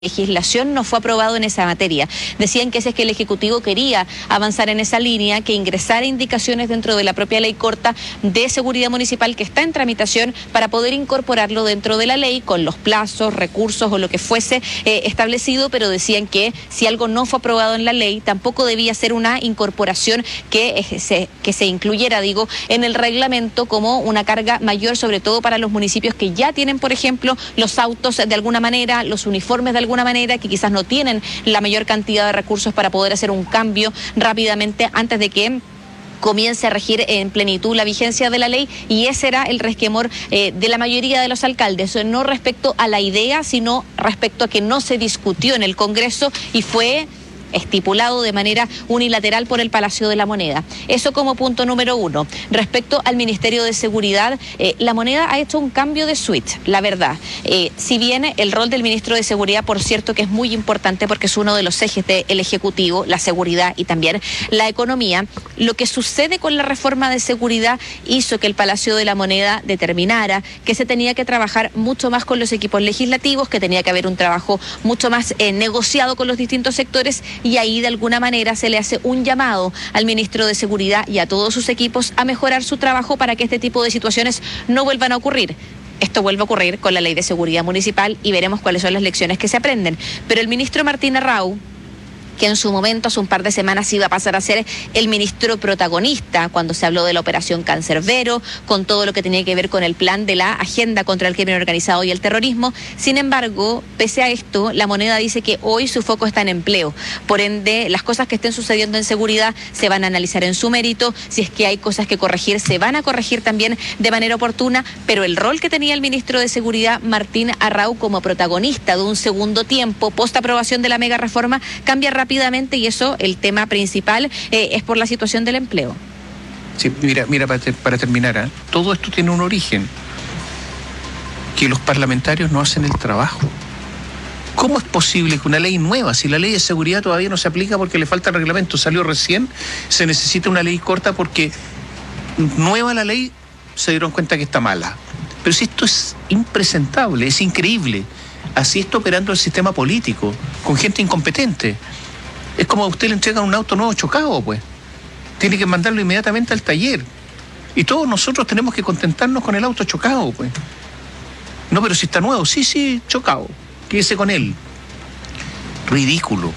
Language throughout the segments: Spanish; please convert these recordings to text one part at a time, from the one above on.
legislación no fue aprobado en esa materia. Decían que si es que el Ejecutivo quería avanzar en esa línea, que ingresara indicaciones dentro de la propia ley corta de seguridad municipal que está en tramitación para poder incorporarlo dentro de la ley con los plazos, recursos o lo que fuese establecido, pero decían que si algo no fue aprobado en la ley, tampoco debía ser una incorporación que se incluyera, en el reglamento como una carga mayor, sobre todo para los municipios que ya tienen, por ejemplo, los autos de alguna manera, los uniformes de alguna manera, que quizás no tienen la mayor cantidad de recursos para poder hacer un cambio rápidamente antes de que comience a regir en plenitud la vigencia de la ley, y ese era el resquemor de la mayoría de los alcaldes, no respecto a la idea, sino respecto a que no se discutió en el Congreso y fue estipulado de manera unilateral por el Palacio de la Moneda. Eso como punto número uno. Respecto al Ministerio de Seguridad, la Moneda ha hecho un cambio de switch, la verdad. Si bien el rol del Ministro de Seguridad, por cierto, que es muy importante porque es uno de los ejes del Ejecutivo, la seguridad y también la economía, lo que sucede con la reforma de seguridad hizo que el Palacio de la Moneda determinara que se tenía que trabajar mucho más con los equipos legislativos, que tenía que haber un trabajo mucho más negociado con los distintos sectores, y ahí de alguna manera se le hace un llamado al Ministro de Seguridad y a todos sus equipos a mejorar su trabajo para que este tipo de situaciones no vuelvan a ocurrir. Esto vuelve a ocurrir con la Ley de Seguridad Municipal y veremos cuáles son las lecciones que se aprenden. Pero el ministro Martín Arrau, que en su momento, hace un par de semanas, iba a pasar a ser el ministro protagonista cuando se habló de la operación Cancerbero, con todo lo que tenía que ver con el plan de la agenda contra el crimen organizado y el terrorismo. Sin embargo, pese a esto, la Moneda dice que hoy su foco está en empleo. Por ende, las cosas que estén sucediendo en seguridad se van a analizar en su mérito. Si es que hay cosas que corregir, se van a corregir también de manera oportuna, pero el rol que tenía el ministro de Seguridad, Martín Arrau, como protagonista de un segundo tiempo, post aprobación de la mega reforma, cambia rápidamente, y eso, el tema principal, es por la situación del empleo. Sí, mira, para terminar, todo esto tiene un origen, que los parlamentarios no hacen el trabajo. ¿Cómo es posible que una ley nueva, si la ley de seguridad todavía no se aplica porque le falta el reglamento, salió recién, se necesita una ley corta porque nueva la ley, se dieron cuenta que está mala? Pero si esto es impresentable, es increíble. Así está operando el sistema político, con gente incompetente. Es como a usted le entregan un auto nuevo chocado, pues. Tiene que mandarlo inmediatamente al taller. Y todos nosotros tenemos que contentarnos con el auto chocado, pues. No, pero si está nuevo, sí, chocado. Quédese con él. Ridículo.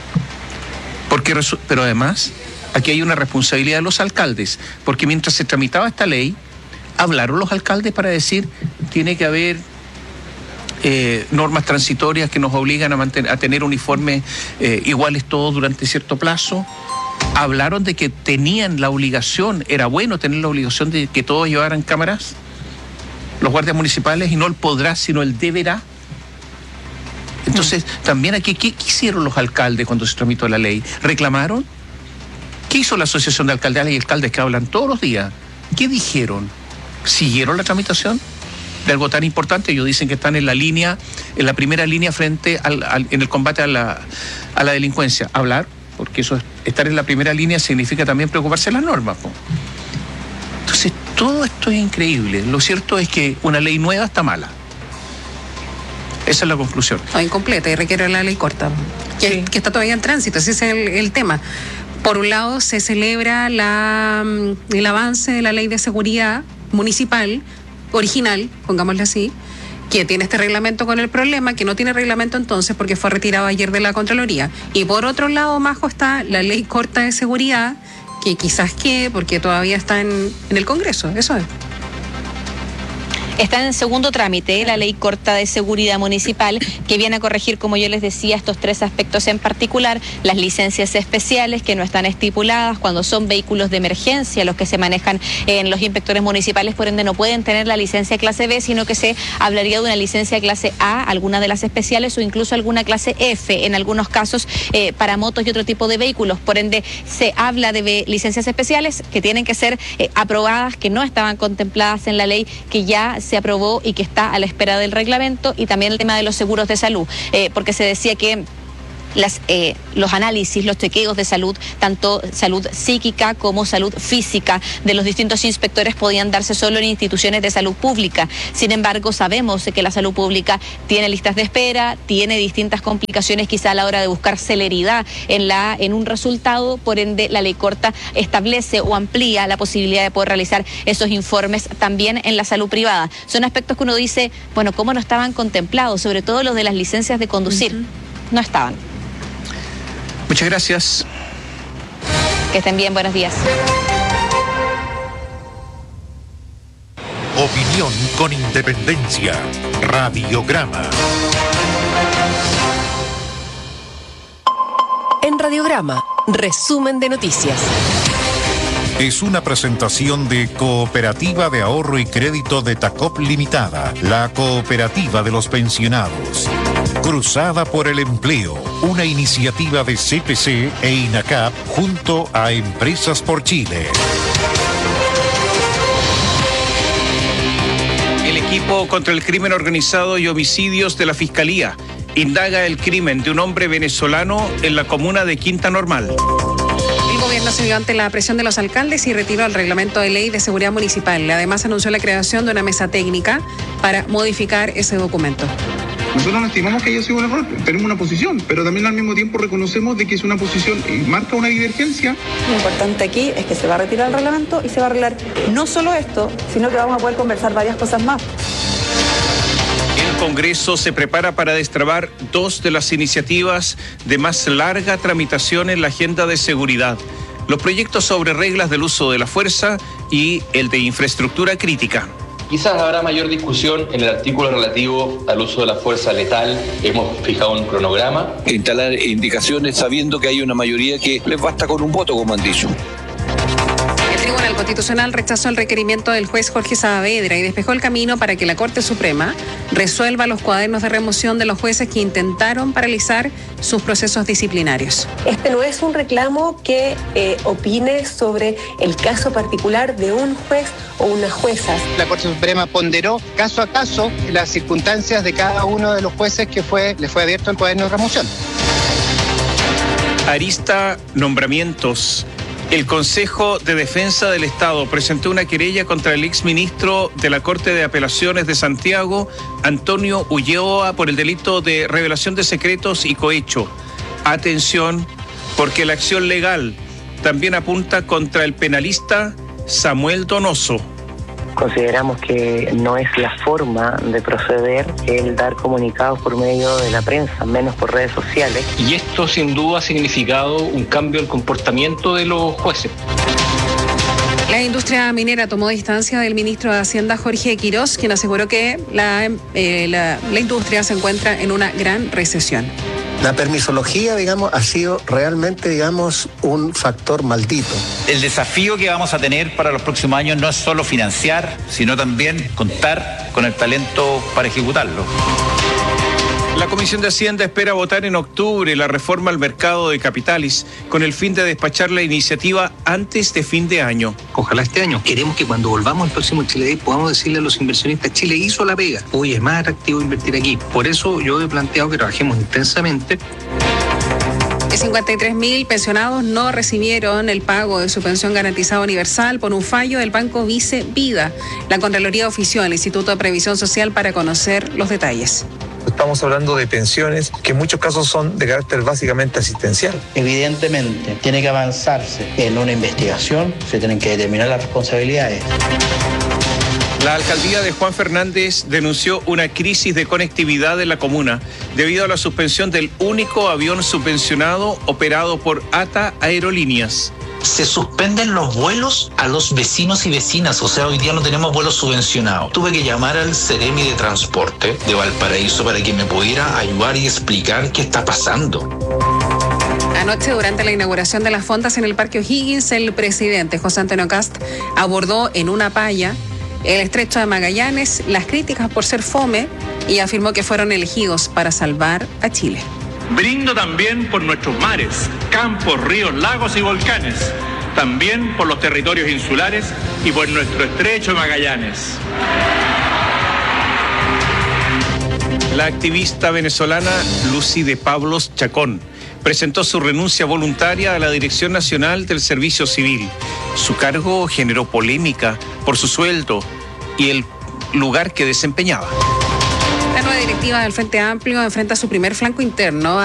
Pero además, aquí hay una responsabilidad de los alcaldes, porque mientras se tramitaba esta ley, hablaron los alcaldes para decir, tiene que haber normas transitorias que nos obligan a tener uniformes iguales todos durante cierto plazo. Hablaron de que tenían la obligación, era bueno tener la obligación de que todos llevaran cámaras, los guardias municipales, y no el podrá, sino el deberá. Entonces, también aquí, ¿qué hicieron los alcaldes cuando se tramitó la ley? ¿Reclamaron? ¿Qué hizo la Asociación de Alcaldales y Alcaldes, que hablan todos los días? ¿Qué dijeron? ¿Siguieron la tramitación de algo tan importante? Ellos dicen que están en la primera línea frente en el combate a la delincuencia. Hablar, porque eso, estar en la primera línea significa también preocuparse de las normas, po. Entonces, todo esto es increíble. Lo cierto es que una ley nueva está mala. Esa es la conclusión. O incompleta, y requiere la ley corta, que está todavía en tránsito. Ese es el tema. Por un lado, se celebra el avance de la ley de seguridad municipal original, pongámosle así, que tiene este reglamento con el problema, que no tiene reglamento entonces porque fue retirado ayer de la Contraloría. Y por otro lado, Majo, está la ley corta de seguridad, que quizás porque todavía está en el Congreso, eso es. Está en segundo trámite la ley corta de seguridad municipal, que viene a corregir, como yo les decía, estos tres aspectos en particular: las licencias especiales que no están estipuladas cuando son vehículos de emergencia los que se manejan en los inspectores municipales, por ende no pueden tener la licencia clase B, sino que se hablaría de una licencia clase A, alguna de las especiales, o incluso alguna clase F en algunos casos para motos y otro tipo de vehículos. Por ende se habla de licencias especiales que tienen que ser aprobadas, que no estaban contempladas en la ley que ya se aprobó y que está a la espera del reglamento, y también el tema de los seguros de salud, porque se decía que los análisis, los chequeos de salud, tanto salud psíquica como salud física de los distintos inspectores podían darse solo en instituciones de salud pública. Sin embargo, sabemos que la salud pública tiene listas de espera, tiene distintas complicaciones quizá a la hora de buscar celeridad en un resultado, por ende la ley corta establece o amplía la posibilidad de poder realizar esos informes también en la salud privada. Son aspectos que uno dice, bueno, ¿cómo no estaban contemplados? Sobre todo los de las licencias de conducir. No estaban. Muchas gracias. Que estén bien, buenos días. Opinión con independencia. Radiograma. En Radiograma, resumen de noticias. Es una presentación de Cooperativa de Ahorro y Crédito de Tacop Limitada, la cooperativa de los pensionados. Cruzada por el Empleo, una iniciativa de CPC e INACAP junto a Empresas por Chile. El equipo contra el crimen organizado y homicidios de la Fiscalía indaga el crimen de un hombre venezolano en la comuna de Quinta Normal. El gobierno se dio ante la presión de los alcaldes y retiró el reglamento de ley de seguridad municipal. Además, anunció la creación de una mesa técnica para modificar ese documento. Nosotros no estimamos que haya sido un error, tenemos una posición, pero también al mismo tiempo reconocemos de que es una posición y marca una divergencia. Lo importante aquí es que se va a retirar el reglamento y se va a arreglar no solo esto, sino que vamos a poder conversar varias cosas más. El Congreso se prepara para destrabar 2 de las iniciativas de más larga tramitación en la agenda de seguridad: los proyectos sobre reglas del uso de la fuerza y el de infraestructura crítica. Quizás habrá mayor discusión en el artículo relativo al uso de la fuerza letal. Hemos fijado un cronograma. Instalar indicaciones sabiendo que hay una mayoría que les basta con un voto, como han dicho. El Tribunal Constitucional rechazó el requerimiento del juez Jorge Saavedra y despejó el camino para que la Corte Suprema resuelva los cuadernos de remoción de los jueces que intentaron paralizar sus procesos disciplinarios. Este no es un reclamo que opine sobre el caso particular de un juez o una jueza. La Corte Suprema ponderó caso a caso las circunstancias de cada uno de los jueces que le fue abierto el cuaderno de remoción. Arista nombramientos. El Consejo de Defensa del Estado presentó una querella contra el exministro de la Corte de Apelaciones de Santiago, Antonio Ulloa, por el delito de revelación de secretos y cohecho. Atención, porque la acción legal también apunta contra el penalista Samuel Donoso. Consideramos que no es la forma de proceder el dar comunicados por medio de la prensa, menos por redes sociales. Y esto sin duda ha significado un cambio en el comportamiento de los jueces. La industria minera tomó distancia del ministro de Hacienda, Jorge Quirós, quien aseguró que la industria se encuentra en una gran recesión. La permisología, ha sido realmente, un factor maldito. El desafío que vamos a tener para los próximos años no es solo financiar, sino también contar con el talento para ejecutarlo. La Comisión de Hacienda espera votar en octubre la reforma al mercado de capitales con el fin de despachar la iniciativa antes de fin de año. Ojalá este año. Queremos que cuando volvamos al próximo Chile Day podamos decirle a los inversionistas: Chile hizo la pega. Hoy es más atractivo invertir aquí. Por eso yo he planteado que trabajemos intensamente. 53.000 pensionados no recibieron el pago de su pensión garantizada universal por un fallo del Banco Vice Vida. La Contraloría ofició al Instituto de Previsión Social para conocer los detalles. Estamos hablando de pensiones que en muchos casos son de carácter básicamente asistencial. Evidentemente, tiene que avanzarse en una investigación, se tienen que determinar las responsabilidades. La alcaldía de Juan Fernández denunció una crisis de conectividad en la comuna debido a la suspensión del único avión subvencionado operado por ATA Aerolíneas. Se suspenden los vuelos a los vecinos y vecinas, o sea, hoy día no tenemos vuelos subvencionados. Tuve que llamar al Ceremi de Transporte de Valparaíso para que me pudiera ayudar y explicar qué está pasando. Anoche, durante la inauguración de las fondas en el Parque O'Higgins, el presidente José Antonio Kast abordó en una palla el estrecho de Magallanes, las críticas por ser fome, y afirmó que fueron elegidos para salvar a Chile. Brindo también por nuestros mares, campos, ríos, lagos y volcanes, también por los territorios insulares y por nuestro estrecho de Magallanes. La activista venezolana Lucy de Pablos Chacón presentó su renuncia voluntaria a la Dirección Nacional del Servicio Civil. Su cargo generó polémica por su sueldo y el lugar que desempeñaba. La nueva directiva del Frente Amplio enfrenta su primer flanco interno.